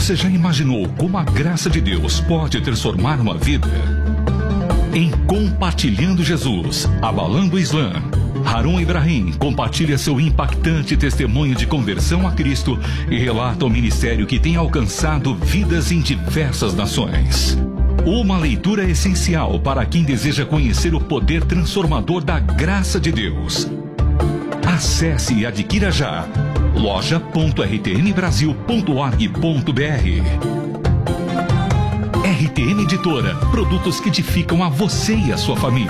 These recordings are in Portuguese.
Você já imaginou como a graça de Deus pode transformar uma vida? Em Compartilhando Jesus, Abalando o Islã, Harun Ibrahim compartilha seu impactante testemunho de conversão a Cristo e relata o ministério que tem alcançado vidas em diversas nações. Uma leitura essencial para quem deseja conhecer o poder transformador da graça de Deus. Acesse e adquira já loja.rtmbrasil.org.br. RTM Editora, produtos que edificam a você e a sua família.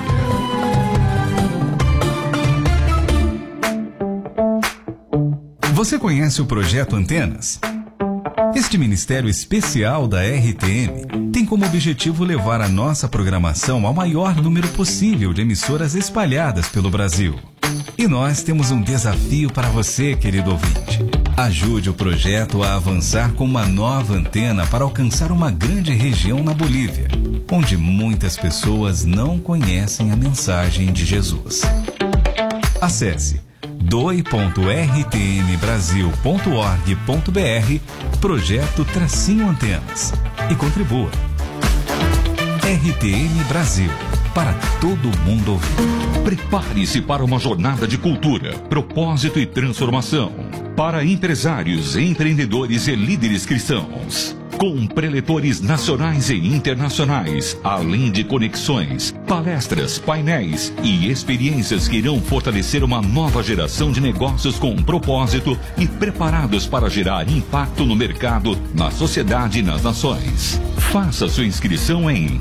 Você conhece o Projeto Antenas? Este ministério especial da RTM tem como objetivo levar a nossa programação ao maior número possível de emissoras espalhadas pelo Brasil. E nós temos um desafio para você, querido ouvinte. Ajude o projeto a avançar com uma nova antena para alcançar uma grande região na Bolívia, onde muitas pessoas não conhecem a mensagem de Jesus. Acesse doe.rtmbrasil.org.br Projeto-Antenas e contribua. RTM Brasil, para todo mundo ouvir. Prepare-se para uma jornada de cultura, propósito e transformação. Para empresários, empreendedores e líderes cristãos. Com preletores nacionais e internacionais, além de conexões, palestras, painéis e experiências que irão fortalecer uma nova geração de negócios com propósito e preparados para gerar impacto no mercado, na sociedade e nas nações. Faça sua inscrição em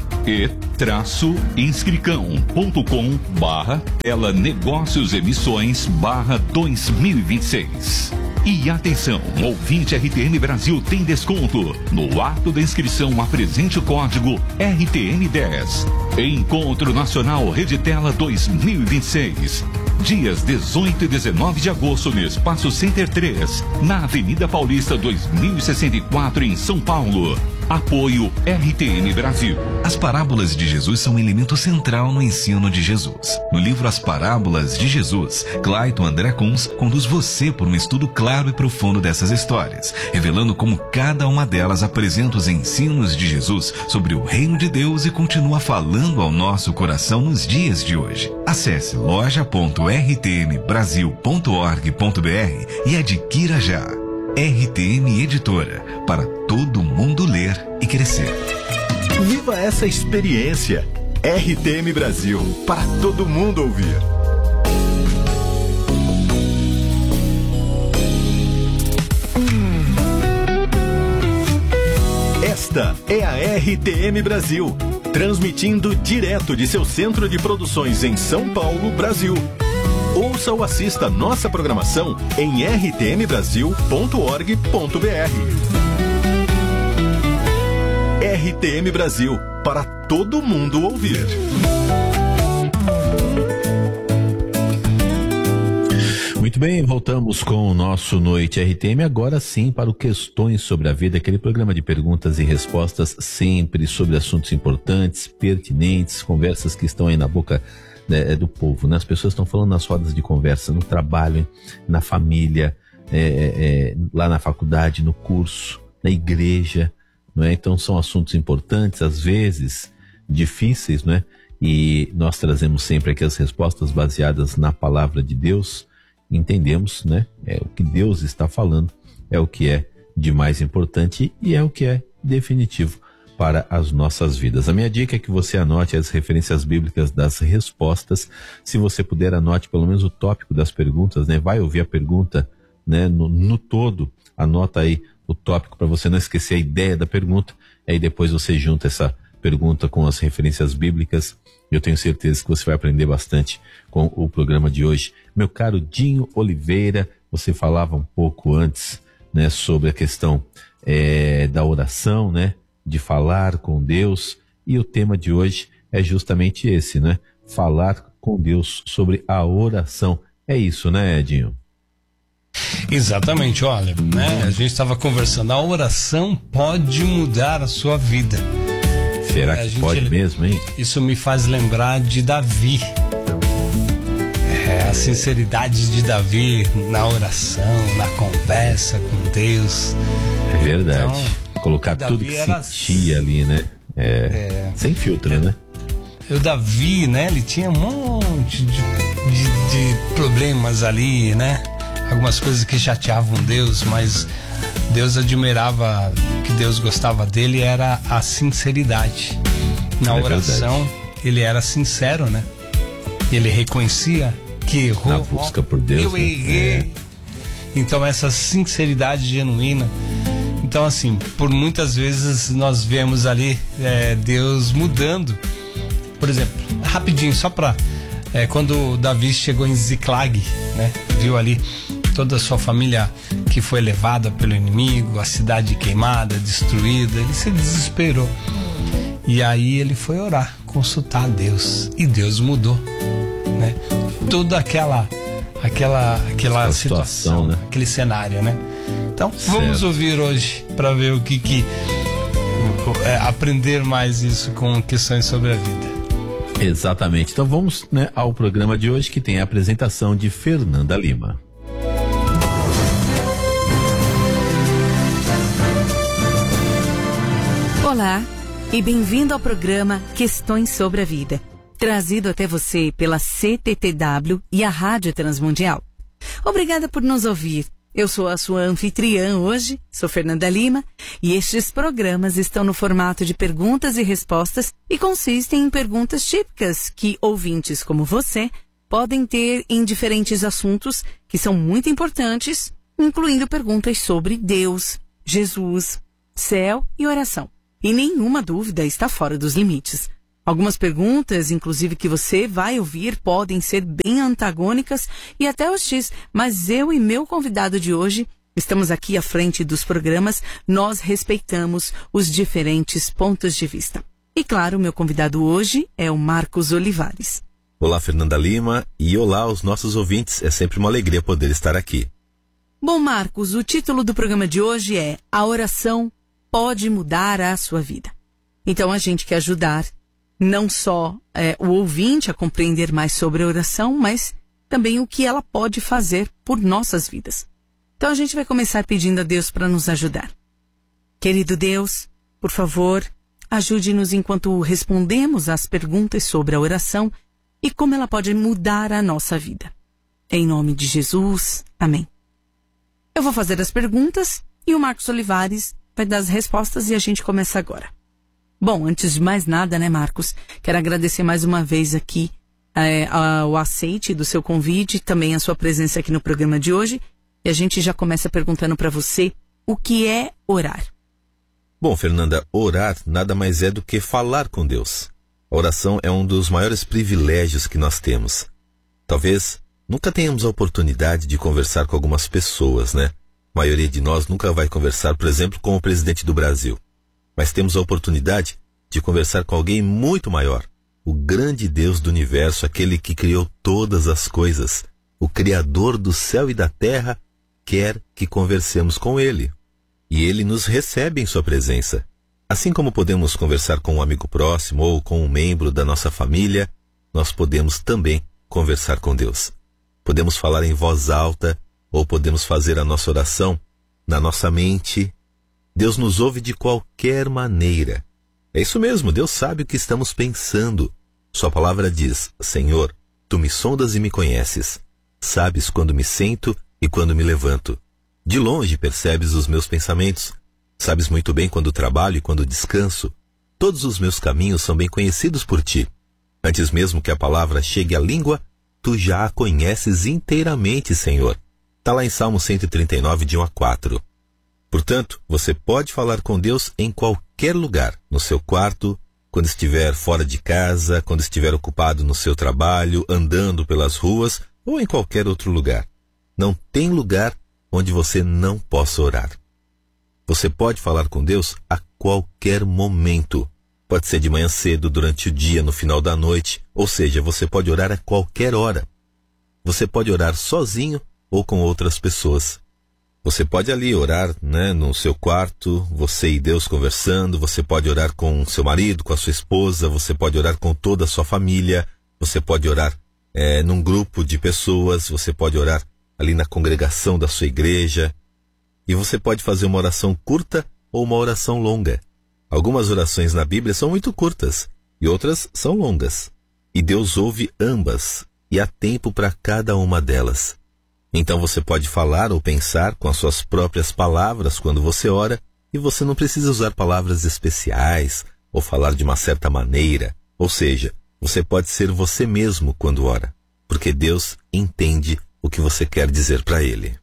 e-inscricão.com/negócios-emissões/2026. E atenção, ouvinte RTM Brasil tem desconto. No ato da inscrição, apresente o código RTM10. Encontro Nacional Reditela 2026. Dias 18 e 19 de agosto no Espaço Center 3, na Avenida Paulista 2064, em São Paulo. Apoio RTM Brasil. As parábolas de Jesus são um elemento central no ensino de Jesus. No livro As Parábolas de Jesus, Clayton André Kunz conduz você por um estudo claro e profundo dessas histórias, revelando como cada uma delas apresenta os ensinos de Jesus sobre o reino de Deus e continua falando ao nosso coração nos dias de hoje. Acesse loja.rtmbrasil.org.br e adquira já. RTM Editora, para todo mundo ler e crescer. Viva essa experiência. RTM Brasil, para todo mundo ouvir. Esta é a RTM Brasil, transmitindo direto de seu centro de produções em São Paulo, Brasil. Ouça ou assista nossa programação em rtmbrasil.org.br. RTM Brasil, para todo mundo ouvir. Muito bem, voltamos com o nosso Noite RTM, agora sim para o Questões sobre a Vida, aquele programa de perguntas e respostas sempre sobre assuntos importantes, pertinentes, conversas que estão aí na boca do povo, né? As pessoas estão falando nas rodas de conversa, no trabalho, na família, lá na faculdade, no curso, na igreja, não é? Então são assuntos importantes, às vezes difíceis, não é? E nós trazemos sempre aqui as respostas baseadas na palavra de Deus. Entendemos, né? O que Deus está falando é o que é de mais importante e é o que é definitivo para as nossas vidas. A minha dica é que você anote as referências bíblicas das respostas. Se você puder, anote pelo menos o tópico das perguntas, né? Vai ouvir a pergunta, né? No todo, anota aí o tópico para você não esquecer a ideia da pergunta. Aí depois você junta essa pergunta com as referências bíblicas. Eu tenho certeza que você vai aprender bastante com o programa de hoje. Meu caro Dinho Oliveira, você falava um pouco antes, né, sobre a questão da oração, né? De falar com Deus, e o tema de hoje é justamente esse, né? Falar com Deus sobre a oração. É isso, né, Edinho? Exatamente, olha, né? A gente estava conversando, a oração pode mudar a sua vida. Será que pode mesmo, hein? Isso me faz lembrar de Davi. A sinceridade de Davi na oração, na conversa com Deus. É verdade. Então, Colocar Davi tudo que era... sentia ali, né? Sem filtro, né? O Davi, né? Ele tinha um monte de problemas ali, né? Algumas coisas que chateavam Deus, mas Deus admirava, que Deus gostava dele era a sinceridade. Na oração, ele era sincero, né? Ele reconhecia que errou. Na busca por Deus. Eu errei. Então, essa sinceridade genuína. Então, assim, por muitas vezes nós vemos ali Deus mudando. Por exemplo, rapidinho, só para... quando Davi chegou em Ziclag, né? Viu ali toda a sua família que foi levada pelo inimigo, a cidade queimada, destruída, ele se desesperou. E aí ele foi orar, consultar a Deus. E Deus mudou, né? Toda aquela situação, né? Aquele cenário, né? Então, vamos ouvir hoje para ver o que aprender mais isso com questões sobre a vida. Exatamente. Então vamos, né, ao programa de hoje, que tem a apresentação de Fernanda Lima. Olá e bem-vindo ao programa Questões sobre a Vida, trazido até você pela CTTW e a Rádio Transmundial. Obrigada por nos ouvir. Eu sou a sua anfitriã hoje, sou Fernanda Lima, e estes programas estão no formato de perguntas e respostas e consistem em perguntas típicas que ouvintes como você podem ter em diferentes assuntos que são muito importantes, incluindo perguntas sobre Deus, Jesus, céu e oração. E nenhuma dúvida está fora dos limites. Algumas perguntas, inclusive que você vai ouvir, podem ser bem antagônicas e até hostis, mas eu e meu convidado de hoje estamos aqui à frente dos programas, nós respeitamos os diferentes pontos de vista. E claro, meu convidado hoje é o Marcos Olivares. Olá, Fernanda Lima, e olá aos nossos ouvintes, é sempre uma alegria poder estar aqui. Bom, Marcos, o título do programa de hoje é A Oração Pode Mudar a Sua Vida. Então a gente quer ajudar não só o ouvinte a compreender mais sobre a oração, mas também o que ela pode fazer por nossas vidas. Então a gente vai começar pedindo a Deus para nos ajudar. Querido Deus, por favor, ajude-nos enquanto respondemos às perguntas sobre a oração e como ela pode mudar a nossa vida. Em nome de Jesus, amém. Eu vou fazer as perguntas e o Marcos Olivares vai dar as respostas e a gente começa agora. Bom, antes de mais nada, né, Marcos? Quero agradecer mais uma vez aqui o aceite do seu convite, também a sua presença aqui no programa de hoje. E a gente já começa perguntando para você o que é orar. Bom, Fernanda, orar nada mais é do que falar com Deus. A oração é um dos maiores privilégios que nós temos. Talvez nunca tenhamos a oportunidade de conversar com algumas pessoas, né? A maioria de nós nunca vai conversar, por exemplo, com o presidente do Brasil. Mas temos a oportunidade de conversar com alguém muito maior. O grande Deus do universo, aquele que criou todas as coisas. O Criador do céu e da terra quer que conversemos com Ele. E Ele nos recebe em sua presença. Assim como podemos conversar com um amigo próximo ou com um membro da nossa família, nós podemos também conversar com Deus. Podemos falar em voz alta, ou podemos fazer a nossa oração na nossa mente. Deus nos ouve de qualquer maneira. É isso mesmo, Deus sabe o que estamos pensando. Sua palavra diz: Senhor, Tu me sondas e me conheces. Sabes quando me sento e quando me levanto. De longe percebes os meus pensamentos. Sabes muito bem quando trabalho e quando descanso. Todos os meus caminhos são bem conhecidos por Ti. Antes mesmo que a palavra chegue à língua, Tu já a conheces inteiramente, Senhor. Está lá em Salmo 139, de 1 a 4. Portanto, você pode falar com Deus em qualquer lugar, no seu quarto, quando estiver fora de casa, quando estiver ocupado no seu trabalho, andando pelas ruas ou em qualquer outro lugar. Não tem lugar onde você não possa orar. Você pode falar com Deus a qualquer momento. Pode ser de manhã cedo, durante o dia, no final da noite, ou seja, você pode orar a qualquer hora. Você pode orar sozinho ou com outras pessoas. Você pode ali orar, né, no seu quarto, você e Deus conversando, você pode orar com seu marido, com a sua esposa, você pode orar com toda a sua família, você pode orar num grupo de pessoas, você pode orar ali na congregação da sua igreja, e você pode fazer uma oração curta ou uma oração longa. Algumas orações na Bíblia são muito curtas e outras são longas. E Deus ouve ambas e há tempo para cada uma delas. Então você pode falar ou pensar com as suas próprias palavras quando você ora, e você não precisa usar palavras especiais ou falar de uma certa maneira. Ou seja, você pode ser você mesmo quando ora, porque Deus entende o que você quer dizer para Ele.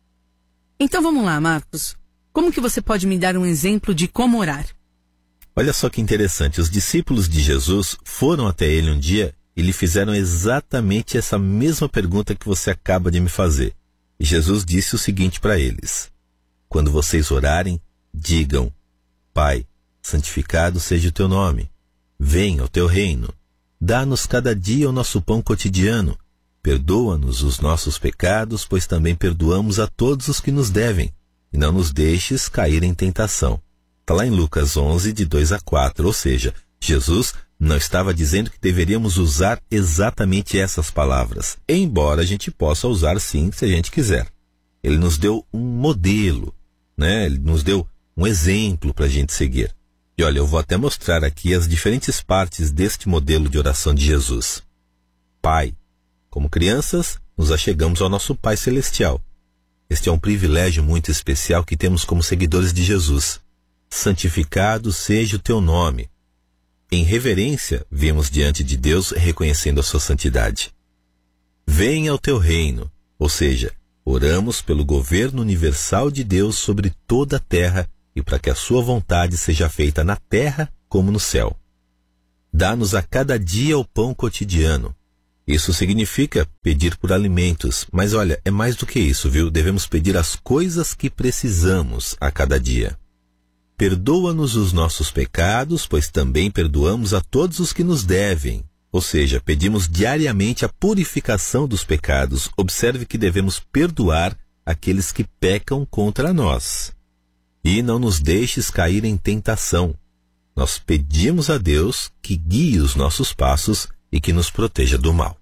Então vamos lá, Marcos. Como que você pode me dar um exemplo de como orar? Olha só que interessante, os discípulos de Jesus foram até ele um dia e lhe fizeram exatamente essa mesma pergunta que você acaba de me fazer. E Jesus disse o seguinte para eles: quando vocês orarem, digam: Pai, santificado seja o teu nome. Venha o teu reino. Dá-nos cada dia o nosso pão cotidiano. Perdoa-nos os nossos pecados, pois também perdoamos a todos os que nos devem. E não nos deixes cair em tentação. Está lá em Lucas 11, de 2 a 4. Ou seja, Jesus não estava dizendo que deveríamos usar exatamente essas palavras, embora a gente possa usar sim, se a gente quiser. Ele nos deu um modelo, né? Ele nos deu um exemplo para a gente seguir. E olha, eu vou até mostrar aqui as diferentes partes deste modelo de oração de Jesus. Pai. Como crianças, nos achegamos ao nosso Pai Celestial. Este é um privilégio muito especial que temos como seguidores de Jesus. Santificado seja o teu nome. Em reverência, viemos diante de Deus reconhecendo a sua santidade. Venha o teu reino, ou seja, oramos pelo governo universal de Deus sobre toda a terra e para que a sua vontade seja feita na terra como no céu. Dá-nos a cada dia o pão cotidiano. Isso significa pedir por alimentos, mas olha, é mais do que isso, viu? Devemos pedir as coisas que precisamos a cada dia. Perdoa-nos os nossos pecados, pois também perdoamos a todos os que nos devem. Ou seja, pedimos diariamente a purificação dos pecados. Observe que devemos perdoar aqueles que pecam contra nós. E não nos deixes cair em tentação. Nós pedimos a Deus que guie os nossos passos e que nos proteja do mal.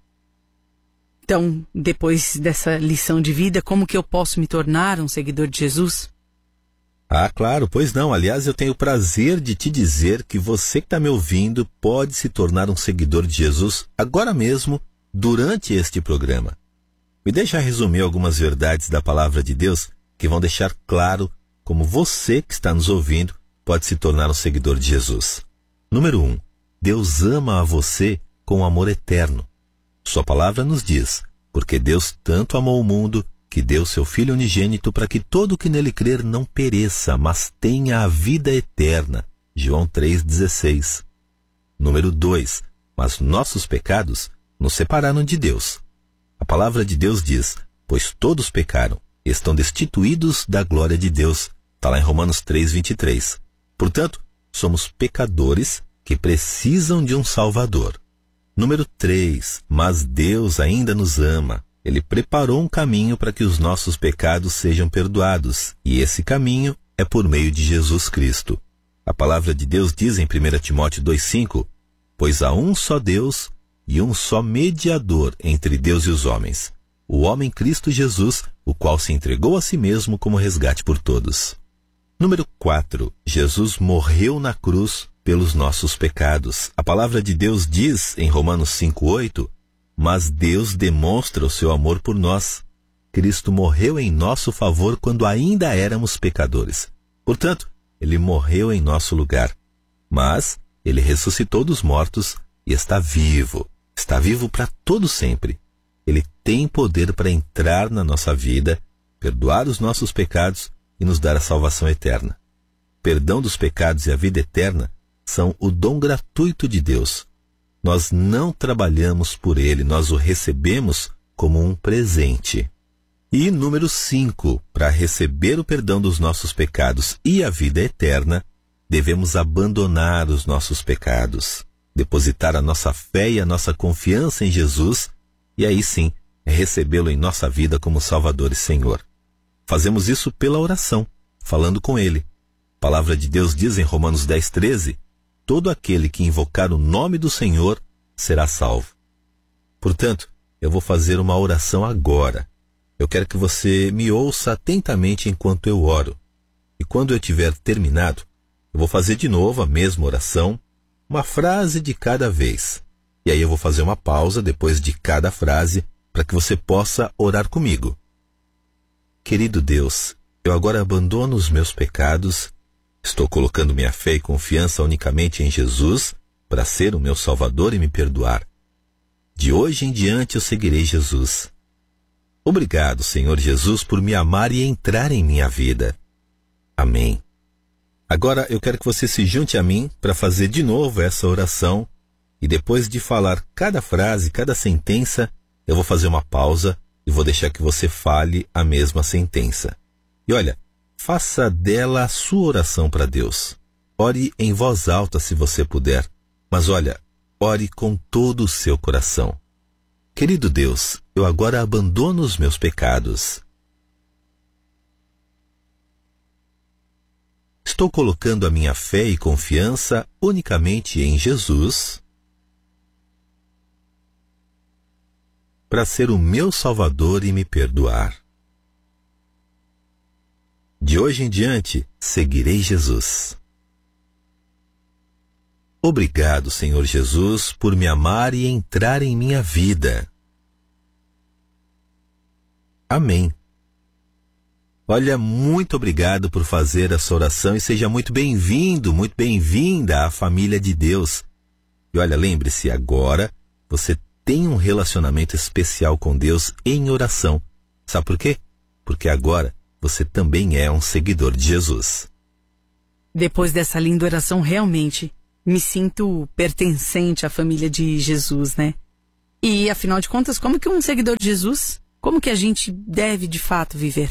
Então, depois dessa lição de vida, como que eu posso me tornar um seguidor de Jesus? Ah, claro, pois não. Aliás, eu tenho o prazer de te dizer que você que está me ouvindo pode se tornar um seguidor de Jesus agora mesmo, durante este programa. Me deixa resumir algumas verdades da palavra de Deus que vão deixar claro como você que está nos ouvindo pode se tornar um seguidor de Jesus. Número 1. Deus ama a você com amor eterno. Sua palavra nos diz: porque Deus tanto amou o mundo que deu seu Filho unigênito para que todo o que nele crer não pereça, mas tenha a vida eterna. João 3,16. Número 2. Mas nossos pecados nos separaram de Deus. A palavra de Deus diz: pois todos pecaram e estão destituídos da glória de Deus. Está lá em Romanos 3,23. Portanto, somos pecadores que precisam de um Salvador. Número 3. Mas Deus ainda nos ama. Ele preparou um caminho para que os nossos pecados sejam perdoados, e esse caminho é por meio de Jesus Cristo. A palavra de Deus diz em 1 Timóteo 2,5: pois há um só Deus e um só mediador entre Deus e os homens, o homem Cristo Jesus, o qual se entregou a si mesmo como resgate por todos. Número 4. Jesus morreu na cruz pelos nossos pecados. A palavra de Deus diz em Romanos 5,8: mas Deus demonstra o seu amor por nós. Cristo morreu em nosso favor quando ainda éramos pecadores. Portanto, ele morreu em nosso lugar. Mas ele ressuscitou dos mortos e está vivo. Está vivo para todo sempre. Ele tem poder para entrar na nossa vida, perdoar os nossos pecados e nos dar a salvação eterna. Perdão dos pecados e a vida eterna são o dom gratuito de Deus. Nós não trabalhamos por ele, nós o recebemos como um presente. E número 5, para receber o perdão dos nossos pecados e a vida eterna, devemos abandonar os nossos pecados, depositar a nossa fé e a nossa confiança em Jesus, e aí sim, recebê-lo em nossa vida como Salvador e Senhor. Fazemos isso pela oração, falando com ele. A palavra de Deus diz em Romanos 10,13: todo aquele que invocar o nome do Senhor será salvo. Portanto, eu vou fazer uma oração agora. Eu quero que você me ouça atentamente enquanto eu oro. E quando eu tiver terminado, eu vou fazer de novo a mesma oração, uma frase de cada vez. E aí eu vou fazer uma pausa depois de cada frase para que você possa orar comigo. Querido Deus, eu agora abandono os meus pecados, estou colocando minha fé e confiança unicamente em Jesus para ser o meu Salvador e me perdoar. De hoje em diante eu seguirei Jesus. Obrigado, Senhor Jesus, por me amar e entrar em minha vida. Amém. Agora eu quero que você se junte a mim para fazer de novo essa oração e depois de falar cada frase, cada sentença, eu vou fazer uma pausa e vou deixar que você fale a mesma sentença. E olha, faça dela a sua oração para Deus. Ore em voz alta se você puder, mas olha, ore com todo o seu coração. Querido Deus, eu agora abandono os meus pecados. Estou colocando a minha fé e confiança unicamente em Jesus para ser o meu Salvador e me perdoar. De hoje em diante, seguirei Jesus. Obrigado, Senhor Jesus, por me amar e entrar em minha vida. Amém. Olha, muito obrigado por fazer essa oração e seja muito bem-vindo, muito bem-vinda à família de Deus. E olha, lembre-se, agora você tem um relacionamento especial com Deus em oração. Sabe por quê? Porque agora você também é um seguidor de Jesus. Depois dessa linda oração, realmente me sinto pertencente à família de Jesus, né? E, afinal de contas, como que um seguidor de Jesus, como que a gente deve, de fato, viver?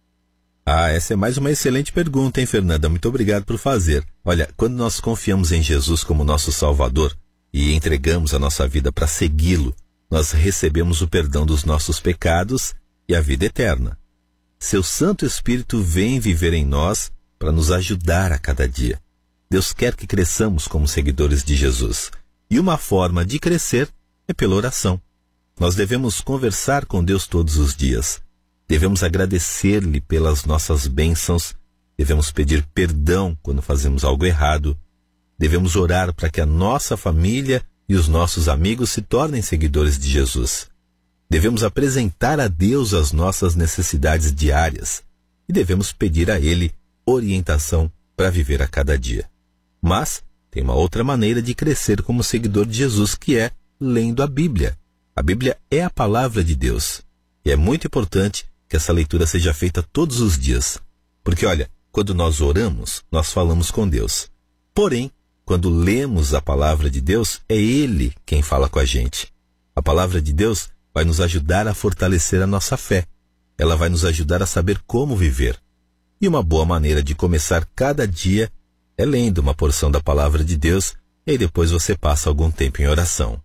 Ah, essa é mais uma excelente pergunta, hein, Fernanda? Muito obrigado por fazer. Olha, quando nós confiamos em Jesus como nosso Salvador e entregamos a nossa vida para segui-lo, nós recebemos o perdão dos nossos pecados e a vida eterna. Seu Santo Espírito vem viver em nós para nos ajudar a cada dia. Deus quer que cresçamos como seguidores de Jesus. E uma forma de crescer é pela oração. Nós devemos conversar com Deus todos os dias. Devemos agradecer-lhe pelas nossas bênçãos. Devemos pedir perdão quando fazemos algo errado. Devemos orar para que a nossa família e os nossos amigos se tornem seguidores de Jesus. Devemos apresentar a Deus as nossas necessidades diárias. E devemos pedir a Ele orientação para viver a cada dia. Mas tem uma outra maneira de crescer como seguidor de Jesus, que é lendo a Bíblia. A Bíblia é a palavra de Deus. E é muito importante que essa leitura seja feita todos os dias. Porque, olha, quando nós oramos, nós falamos com Deus. Porém, quando lemos a palavra de Deus, é Ele quem fala com a gente. A palavra de Deus vai nos ajudar a fortalecer a nossa fé. Ela vai nos ajudar a saber como viver. E uma boa maneira de começar cada dia é lendo uma porção da palavra de Deus e aí depois você passa algum tempo em oração.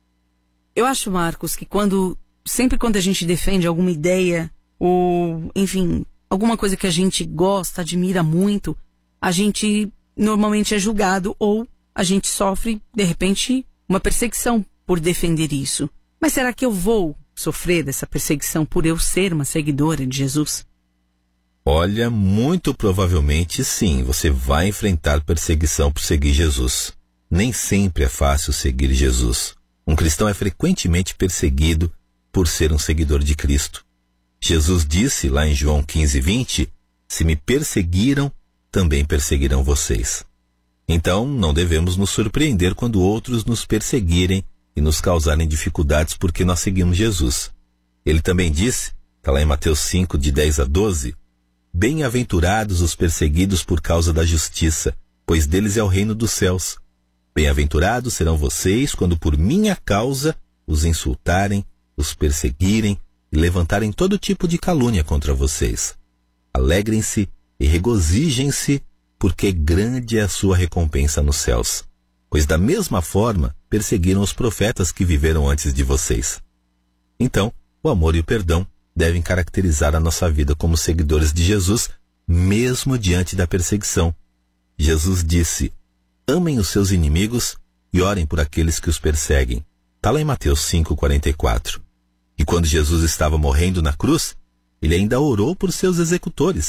Eu acho, Marcos, que sempre quando a gente defende alguma ideia ou, enfim, alguma coisa que a gente gosta, admira muito, a gente normalmente é julgado ou a gente sofre, de repente, uma perseguição por defender isso. Mas será que eu vou sofrer dessa perseguição por eu ser uma seguidora de Jesus? Olha, muito provavelmente sim, você vai enfrentar perseguição por seguir Jesus. Nem sempre é fácil seguir Jesus. Um cristão é frequentemente perseguido por ser um seguidor de Cristo. Jesus disse lá em João 15:20, se me perseguiram, também perseguirão vocês. Então, não devemos nos surpreender quando outros nos perseguirem e nos causarem dificuldades porque nós seguimos Jesus. Ele também disse, está lá em Mateus 5, de 10 a 12, bem-aventurados os perseguidos por causa da justiça, pois deles é o reino dos céus. Bem-aventurados serão vocês quando por minha causa os insultarem, os perseguirem e levantarem todo tipo de calúnia contra vocês. Alegrem-se e regozijem-se, porque grande é a sua recompensa nos céus. Pois da mesma forma perseguiram os profetas que viveram antes de vocês. Então, o amor e o perdão devem caracterizar a nossa vida como seguidores de Jesus, mesmo diante da perseguição. Jesus disse, amem os seus inimigos e orem por aqueles que os perseguem. Está lá em Mateus 5:44. E quando Jesus estava morrendo na cruz, ele ainda orou por seus executores.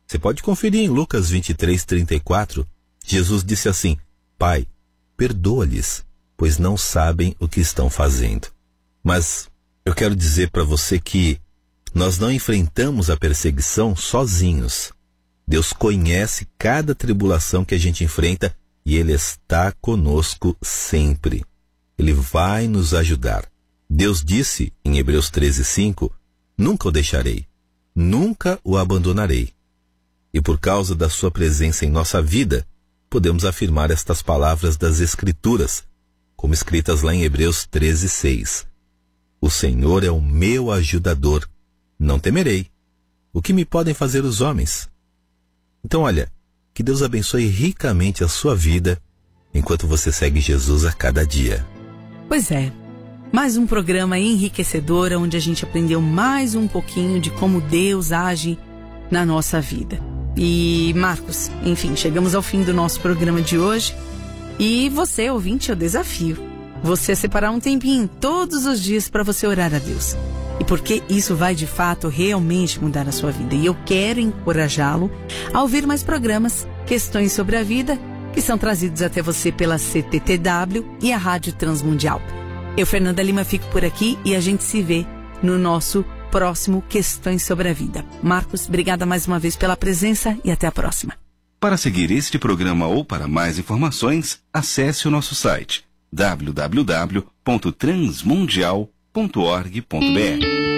Você pode conferir em Lucas 23:34. Jesus disse assim: Pai, perdoa-lhes, pois não sabem o que estão fazendo. Mas eu quero dizer para você que nós não enfrentamos a perseguição sozinhos. Deus conhece cada tribulação que a gente enfrenta e Ele está conosco sempre. Ele vai nos ajudar. Deus disse em Hebreus 13:5, nunca o deixarei, nunca o abandonarei. E por causa da sua presença em nossa vida, podemos afirmar estas palavras das Escrituras, como escritas lá em Hebreus 13:6. O Senhor é o meu ajudador, não temerei. O que me podem fazer os homens? Então, olha, que Deus abençoe ricamente a sua vida, enquanto você segue Jesus a cada dia. Pois é, mais um programa enriquecedor, onde a gente aprendeu mais um pouquinho de como Deus age na nossa vida. E, Marcos, enfim, chegamos ao fim do nosso programa de hoje. E você, ouvinte, eu desafio você a separar um tempinho todos os dias para você orar a Deus. E porque isso vai, de fato, realmente mudar a sua vida. E eu quero encorajá-lo a ouvir mais programas, Questões sobre a Vida, que são trazidos até você pela CTTW e a Rádio Transmundial. Eu, Fernanda Lima, fico por aqui e a gente se vê no nosso próximo Questões sobre a Vida. Marcos, obrigada mais uma vez pela presença e até a próxima. Para seguir este programa ou para mais informações, acesse o nosso site www.transmundial.org.br.